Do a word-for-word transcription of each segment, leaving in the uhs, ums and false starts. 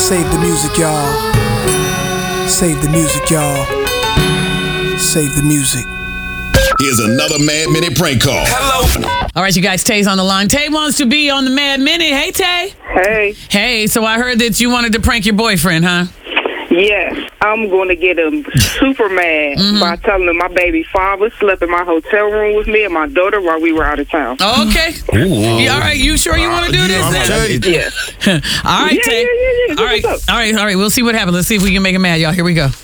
Save the music, y'all. Save the music, y'all. Save the music. Here's another Mad Minute prank call. Hello. All right, you guys, Tay's on the line. Tay wants to be on the Mad Minute. Hey, Tay. Hey. Hey, so I heard that you wanted to prank your boyfriend, huh? Yes, I'm going to get him super mad mm-hmm. by telling him my baby father slept in my hotel room with me and my daughter while we were out of town. Okay. Ooh. All right, you sure you want to do this? Then? Yes. All right, yeah, Tay. Yeah, yeah, yeah. All right, all right, all right. We'll see what happens. Let's see if we can make him mad, y'all. Here we go.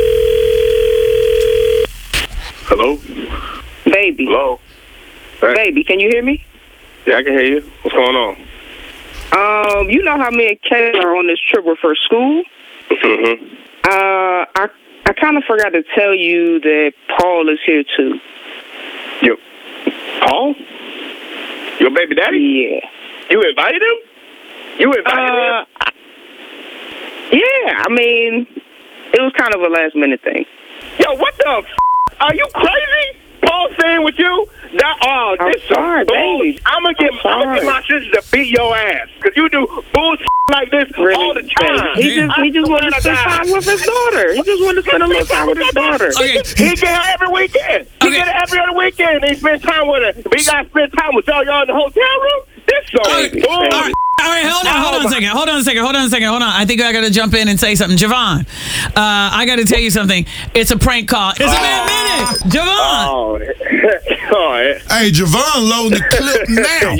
Hello? Baby. Hello? Hey. Baby, can you hear me? Yeah, I can hear you. What's going on? Um, you know how me and Kayla are on this trip for school? Mm-hmm. Uh, I I kind of forgot to tell you that Paul is here too. Yo, Paul? Your baby daddy? Yeah. You invited him? You invited uh, him? Yeah, I mean, it was kind of a last minute thing. Yo, what the f***? Are you crazy? Paul staying with you? That, oh, I'm this sorry, baby. I'm gonna get, I'm gonna get my sister to beat your ass because you do bullshit like this really, all the time. He just, he just wanted to spend time with his daughter. He just wanted to spend a little time with his daughter. Okay. He get her every weekend. He Okay. get her every other weekend. He spend time with her. But he gotta spend time with y'all. Y'all in the hotel room. This so All right. All right. All right, hold on, hold on a second, hold on a second, hold on a second, hold on. I think I got to jump in and say something. Javon, uh, I got to tell you something. It's a prank call. It's a Mad Minute. Javon. Oh, oh, Hey, Javon loading the clip now.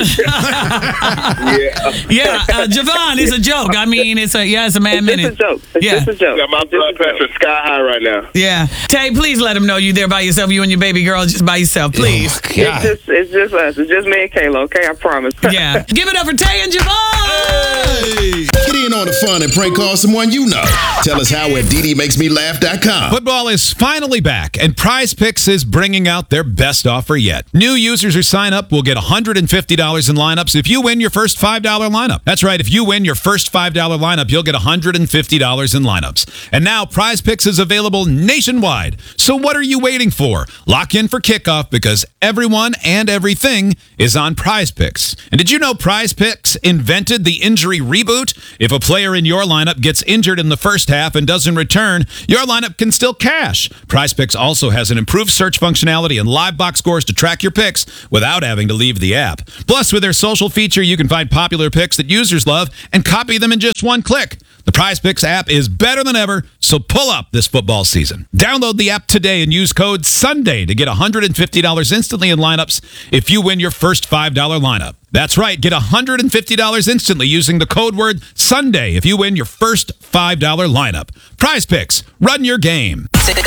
yeah. Yeah, uh, Javon, it's a joke. I mean, it's a, yeah, it's a Mad It's Minute. just a joke. It's Yeah. just a joke. Got my blood pressure sky high right now. Yeah. Tay, please let him know you there by yourself, you and your baby girl just by yourself, please. Oh, It's God. just, it's just us. It's just me and Kayla, okay? I promise. Yeah. Give it up for Tay and Javon. Hey. Get in on the fun and prank call someone you know. Tell us how at D D makes me laugh dot com. Football is finally back, and Prize Picks is bringing out their best offer yet. New users who sign up will get one hundred fifty dollars in lineups if you win your first five dollar lineup. That's right, if you win your first five dollar lineup, you'll get one hundred fifty dollars in lineups. And now Prize Picks is available nationwide. So what are you waiting for? Lock in for kickoff because everyone and everything is on Prize Picks. And did you know Prize Picks invented the injury reboot? If a player in your lineup gets injured in the first half and doesn't return, your lineup can still cash. Prize Picks also has an improved search functionality and live box scores to track your picks without having to leave the app. Plus, with their social feature, you can find popular picks that users love and copy them in just one click. The Prize Picks app is better than ever, so pull up this football season. Download the app today and use code SUNDAY to get one hundred fifty dollars instantly in lineups if you win your first five dollar lineup. That's right, get one hundred fifty dollars instantly using the code word SUNDAY if you win your first five dollar lineup. Prize Picks, run your game.